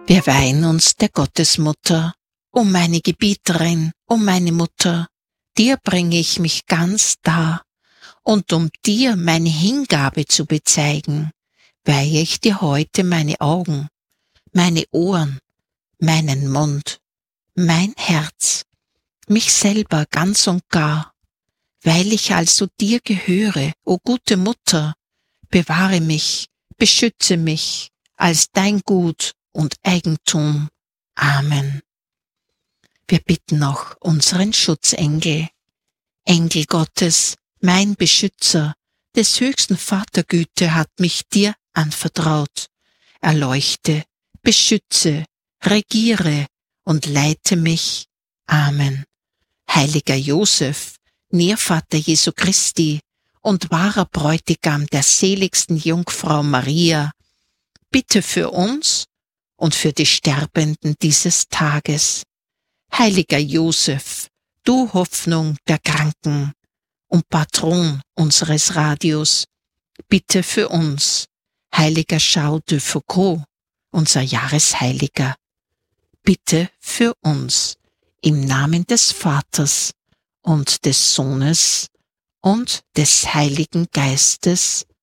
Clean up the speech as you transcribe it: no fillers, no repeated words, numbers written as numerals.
Wir weihen uns der Gottesmutter, o meine Gebieterin, o meine Mutter, dir bringe ich mich ganz dar, und um dir meine Hingabe zu bezeigen, weihe ich dir heute meine Augen, meine Ohren, meinen Mund, mein Herz, mich selber ganz und gar, weil ich also dir gehöre, o gute Mutter, bewahre mich, beschütze mich als dein Gut und Eigentum. Amen. Wir bitten auch unseren Schutzengel, Engel Gottes, mein Beschützer, des höchsten Vatergüte hat mich dir anvertraut. Erleuchte, beschütze, regiere und leite mich. Amen. Heiliger Josef, Nährvater Jesu Christi und wahrer Bräutigam der seligsten Jungfrau Maria, bitte für uns und für die Sterbenden dieses Tages. Heiliger Josef, du Hoffnung der Kranken und Patron unseres Radios, bitte für uns. Heiliger Charles de Foucault, unser Jahresheiliger, bitte für uns. Im Namen des Vaters und des Sohnes und des Heiligen Geistes.